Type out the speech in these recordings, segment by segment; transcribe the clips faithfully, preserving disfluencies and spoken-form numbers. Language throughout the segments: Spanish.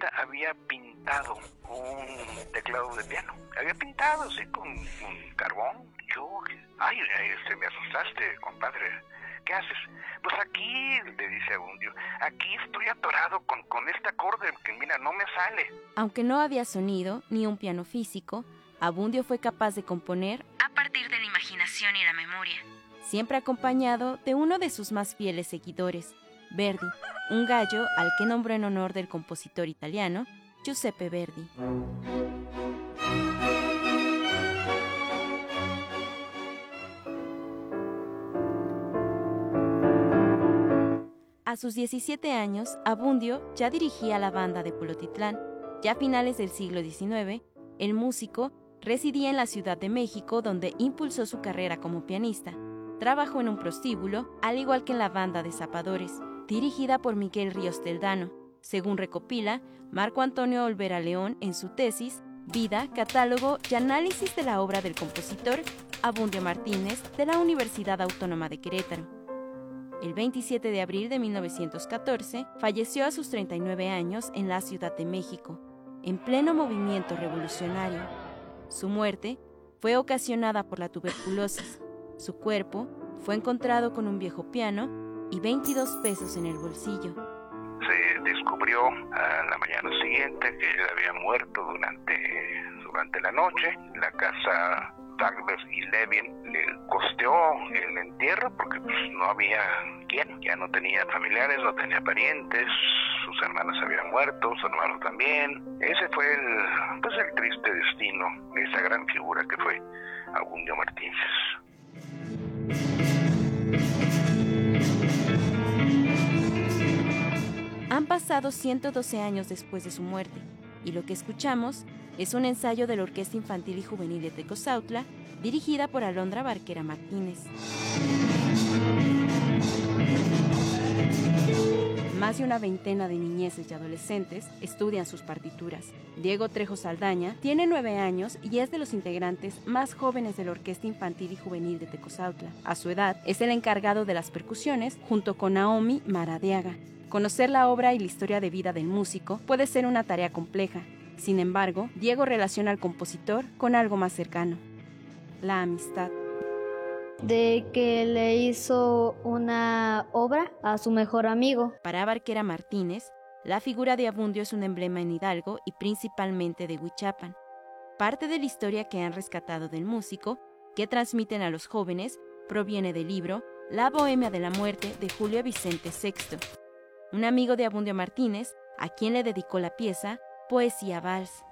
pianista había pintado un teclado de piano. Había pintado así con, con carbón. Yo, ay, este, me asustaste, compadre. ¿Qué haces? Pues aquí, le dice Abundio, aquí estoy atorado con, con este acorde que mira, no me sale. Aunque no había sonido ni un piano físico, Abundio fue capaz de componer a partir de la imaginación y la memoria, siempre acompañado de uno de sus más fieles seguidores, Verdi, un gallo al que nombró en honor del compositor italiano Giuseppe Verdi. A sus diecisiete años, Abundio ya dirigía la banda de Polotitlán. Ya a finales del siglo diecinueve, el músico residía en la Ciudad de México, donde impulsó su carrera como pianista. Trabajó en un prostíbulo, al igual que en la banda de Zapadores, dirigida por Miguel Ríos Teldano, según recopila Marco Antonio Olvera León en su tesis Vida, catálogo y análisis de la obra del compositor Abundio Martínez de la Universidad Autónoma de Querétaro. El veintisiete de abril de mil novecientos catorce, falleció a sus treinta y nueve años en la Ciudad de México, en pleno movimiento revolucionario. Su muerte fue ocasionada por la tuberculosis. Su cuerpo fue encontrado con un viejo piano y veintidós pesos en el bolsillo. Se descubrió a la mañana siguiente que él había muerto durante, durante la noche. La casa Douglas y Levin le costeó el entierro porque pues, no había quien, ya no tenía familiares, no tenía parientes, sus hermanas habían muerto, su hermano también. Ese fue el, pues, el triste destino de esa gran figura que fue Abundio Martínez. Han pasado ciento doce años después de su muerte, y lo que escuchamos es un ensayo de la Orquesta Infantil y Juvenil de Tecozautla, dirigida por Alondra Barquera Martínez. Más de una veintena de niñeces y adolescentes estudian sus partituras. Diego Trejo Saldaña tiene nueve años y es de los integrantes más jóvenes de la Orquesta Infantil y Juvenil de Tecozautla. A su edad, es el encargado de las percusiones junto con Naomi Maradiaga. Conocer la obra y la historia de vida del músico puede ser una tarea compleja. Sin embargo, Diego relaciona al compositor con algo más cercano: la amistad. De que le hizo una obra a su mejor amigo. Para Barquera Martínez, la figura de Abundio es un emblema en Hidalgo y principalmente de Huichapan. Parte de la historia que han rescatado del músico, que transmiten a los jóvenes, proviene del libro La Bohemia de la Muerte de Julio Vicente Sexto, un amigo de Abundio Martínez, a quien le dedicó la pieza Poesía Vals.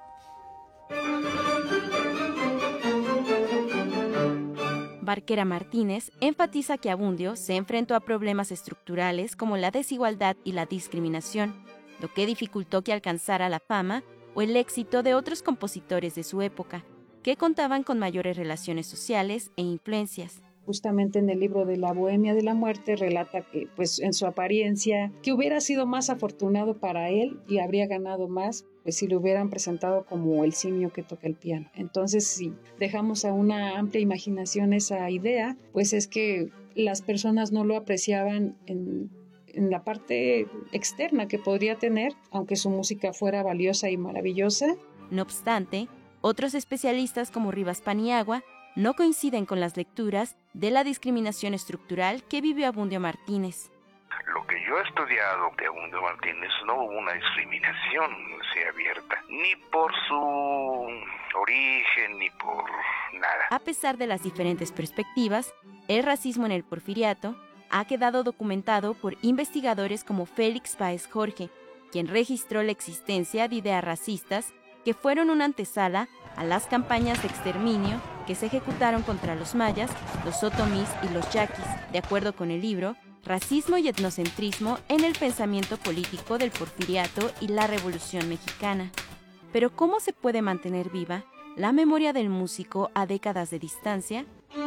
Barquera Martínez enfatiza que Abundio se enfrentó a problemas estructurales como la desigualdad y la discriminación, lo que dificultó que alcanzara la fama o el éxito de otros compositores de su época, que contaban con mayores relaciones sociales e influencias. Justamente en el libro de La Bohemia de la Muerte relata que, pues, en su apariencia, que hubiera sido más afortunado para él y habría ganado más, pues si lo hubieran presentado como el simio que toca el piano. Entonces, si dejamos a una amplia imaginación esa idea, pues es que las personas no lo apreciaban en, en la parte externa que podría tener, aunque su música fuera valiosa y maravillosa. No obstante, otros especialistas como Rivas Paniagua no coinciden con las lecturas de la discriminación estructural que vivió Abundio Martínez. Lo que yo he estudiado de Abundio Martínez, no hubo una discriminación así abierta, ni por su origen, ni por nada. A pesar de las diferentes perspectivas, el racismo en el Porfiriato ha quedado documentado por investigadores como Félix Páez Jorge, quien registró la existencia de ideas racistas que fueron una antesala a las campañas de exterminio que se ejecutaron contra los mayas, los otomís y los yaquis, de acuerdo con el libro Racismo y etnocentrismo en el pensamiento político del Porfiriato y la Revolución Mexicana. Pero ¿cómo se puede mantener viva la memoria del músico a décadas de distancia?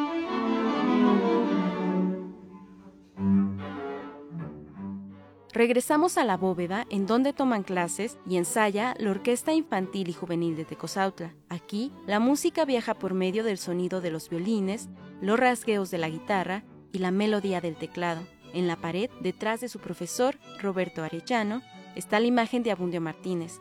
Regresamos a la bóveda, en donde toman clases y ensaya la Orquesta Infantil y Juvenil de Tecozautla. Aquí, la música viaja por medio del sonido de los violines, los rasgueos de la guitarra y la melodía del teclado. En la pared, detrás de su profesor, Roberto Arellano, está la imagen de Abundio Martínez,